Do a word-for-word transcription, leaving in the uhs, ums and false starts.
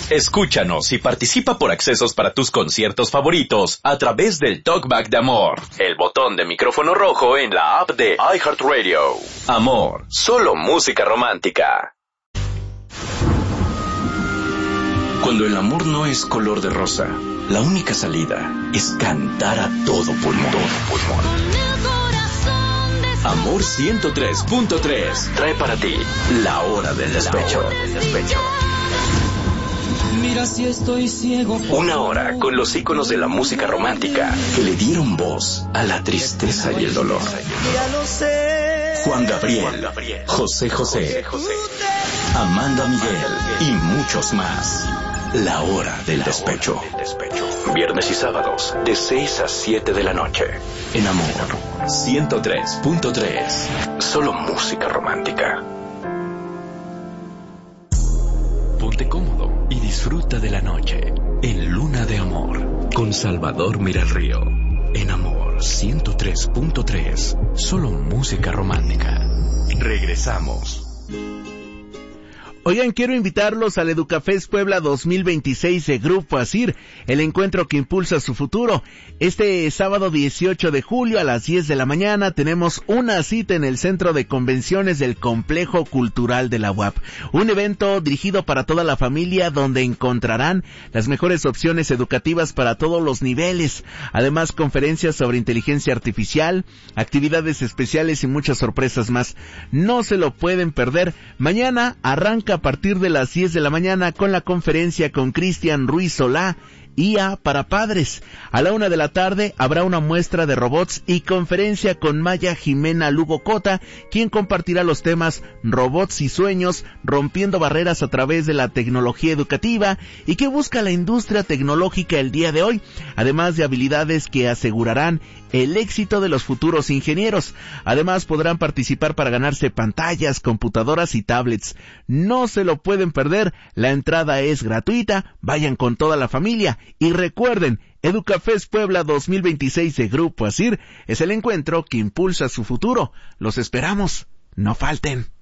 Escúchanos y participa por accesos para tus conciertos favoritos a través del Talkback de Amor, el botón de micrófono rojo en la app de iHeartRadio. Amor, solo música romántica. Cuando el amor no es color de rosa, la única salida es cantar a todo pulmón. Todo pulmón. Amor ciento tres punto tres trae para ti La Hora del Despecho. La Hora del Despecho. Mira si estoy ciego. Una hora con los íconos de la música romántica que le dieron voz a la tristeza y el dolor. Juan Gabriel, José José, Amanda Miguel y muchos más. La Hora del Despecho. Viernes y sábados de seis a siete de la noche. En Amor ciento tres punto tres. Solo música romántica. Ponte cómodo y disfruta de la noche en Luna de Amor con Salvador Miralrío. En Amor ciento tres punto tres. Solo música romántica. Regresamos. Oigan, quiero invitarlos al Educafest Puebla dos mil veintiséis de Grupo Asir, el encuentro que impulsa su futuro. Este sábado dieciocho de julio a las diez de la mañana tenemos una cita en el Centro de Convenciones del Complejo Cultural de la U A P. Un evento dirigido para toda la familia donde encontrarán las mejores opciones educativas para todos los niveles. Además, conferencias sobre inteligencia artificial, actividades especiales y muchas sorpresas más. No se lo pueden perder. Mañana arranca a partir de las diez de la mañana con la conferencia con Cristian Ruiz Solá, I A para padres. A la una de la tarde habrá una muestra de robots y conferencia con Maya Jimena Lugo Cota, quien compartirá los temas robots y sueños, rompiendo barreras a través de la tecnología educativa y qué busca la industria tecnológica el día de hoy, además de habilidades que asegurarán el éxito de los futuros ingenieros. Además podrán participar para ganarse pantallas, computadoras y tablets. No se lo pueden perder, la entrada es gratuita, vayan con toda la familia. Y recuerden, Educafest Puebla dos mil veintiséis de Grupo Asir es el encuentro que impulsa su futuro. Los esperamos, no falten.